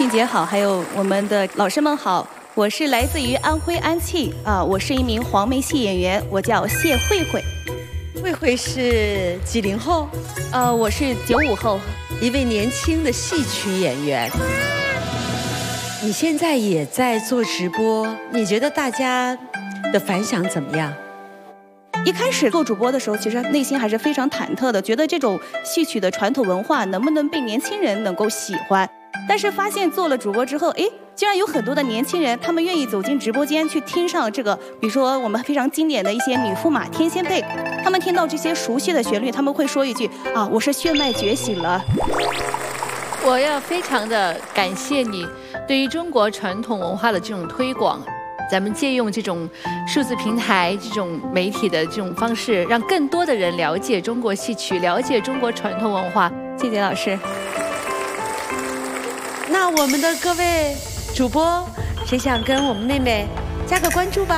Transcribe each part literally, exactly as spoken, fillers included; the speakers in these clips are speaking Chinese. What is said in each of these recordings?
庆姐好，还有我们的老师们好，我是来自于安徽安庆啊，我是一名黄梅戏演员，我叫谢慧慧。 慧慧是几零后？ 呃，我是九五后， 一位年轻的戏曲演员。你现在也在做直播，你觉得大家的反响怎么样？ 一开始做主播的时候，其实内心还是非常忐忑的，觉得这种戏曲的传统文化能不能被年轻人能够喜欢。但是发现做了主播之后，哎，居然有很多的年轻人，他们愿意走进直播间去听上这个，比如说我们非常经典的一些女驸马、天仙配，他们听到这些熟悉的旋律，他们会说一句啊，我是血脉觉醒了。 我要非常的感谢你对于中国传统文化的这种推广，咱们借用这种数字平台、这种媒体的这种方式，让更多的人了解中国戏曲，了解中国传统文化。 谢谢老师。 那我们的各位主播，谁想跟我们妹妹加个关注吧？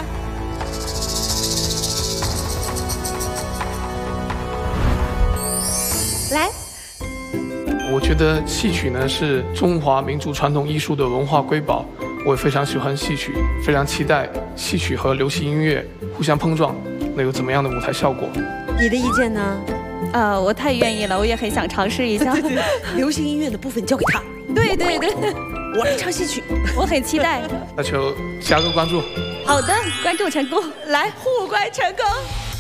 来。 我觉得戏曲呢是中华民族传统艺术的文化瑰宝，我也非常喜欢戏曲，非常期待戏曲和流行音乐互相碰撞，能有怎么样的舞台效果？ 你的意见呢？ 呃，我太愿意了，我也很想尝试一下。 流行音乐的部分交给他。 对对对， 我来唱戏曲， 我很期待。 那就加个关注。 好的，关注成功， 来互关成功。